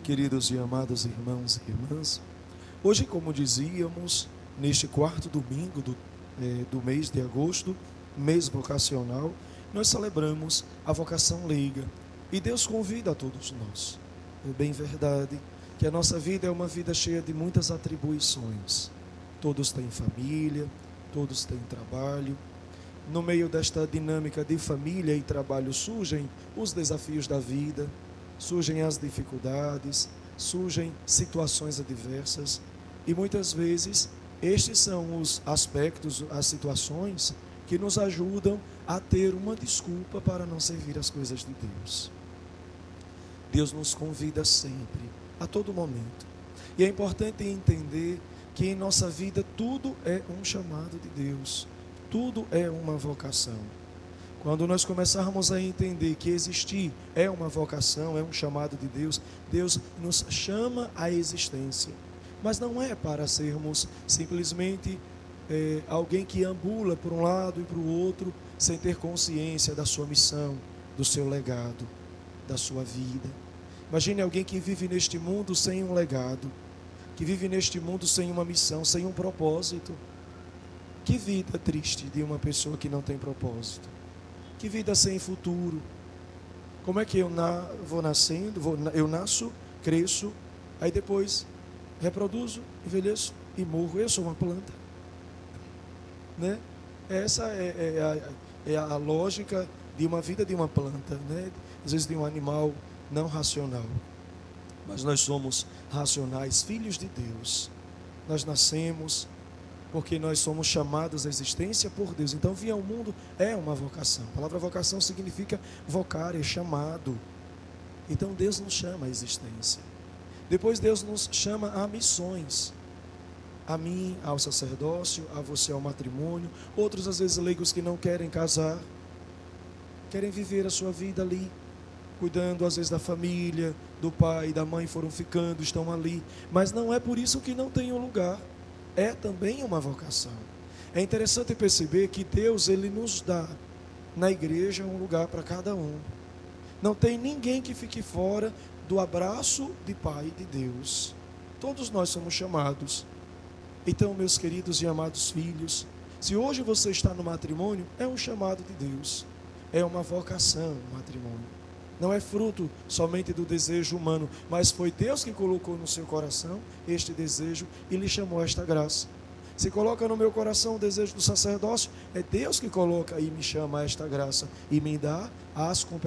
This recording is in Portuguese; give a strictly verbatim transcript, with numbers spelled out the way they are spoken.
Queridos e amados irmãos e irmãs, hoje, como dizíamos, neste quarto domingo do, eh, do mês de agosto, mês vocacional, nós celebramos a vocação leiga e Deus convida a todos nós. É bem verdade que a nossa vida é uma vida cheia de muitas atribuições. Todos têm família, todos têm trabalho. No meio desta dinâmica de família e trabalho surgem os desafios da vida, surgem as dificuldades, surgem situações adversas e muitas vezes estes são os aspectos, as situações que nos ajudam a ter uma desculpa para não servir as coisas de Deus. Deus nos convida sempre, a todo momento. E é importante entender que em nossa vida tudo é um chamado de Deus, tudo é uma vocação. Quando nós começarmos a entender que existir é uma vocação, é um chamado de Deus, Deus nos chama à existência. Mas não é para sermos simplesmente é, alguém que ambula por um lado e para o outro, sem ter consciência da sua missão, do seu legado, da sua vida. Imagine alguém que vive neste mundo sem um legado, que vive neste mundo sem uma missão, sem um propósito. Que vida triste de uma pessoa que não tem propósito. Que vida sem futuro. Como é que eu na, vou nascendo, vou, eu nasço, cresço, aí depois reproduzo, envelheço e morro. Eu sou uma planta. Né? Essa é, é, a, é a lógica de uma vida de uma planta, né? Às vezes de um animal não racional. Mas nós somos racionais, filhos de Deus. Nós nascemos porque nós somos chamados à existência por Deus. Então, vir ao mundo é uma vocação. A palavra vocação significa vocar, é chamado. Então, Deus nos chama à existência. Depois, Deus nos chama a missões. A mim, ao sacerdócio, a você ao matrimônio. Outros, às vezes, leigos que não querem casar, querem viver a sua vida ali, cuidando, às vezes, da família, do pai, da mãe, foram ficando, estão ali. Mas não é por isso que não tem um lugar. É também uma vocação. É interessante perceber que Deus, Ele nos dá na igreja um lugar para cada um. Não tem ninguém que fique fora do abraço de Pai de Deus. Todos nós somos chamados. Então, meus queridos e amados filhos, se hoje você está no matrimônio, é um chamado de Deus. É uma vocação o matrimônio. Não é fruto somente do desejo humano, mas foi Deus que colocou no seu coração este desejo e lhe chamou a esta graça. Se coloca no meu coração o desejo do sacerdócio, é Deus que coloca e me chama a esta graça e me dá as competências